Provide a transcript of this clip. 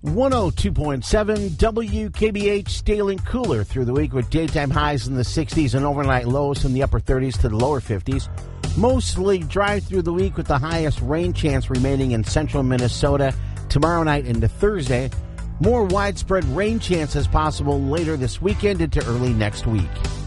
102.7 WKBH, staying cooler through the week with daytime highs in the 60s and overnight lows in the upper 30s to the lower 50s. Mostly dry through the week with the highest rain chance remaining in central Minnesota tomorrow night into Thursday. More widespread rain chances possible later this weekend into early next week.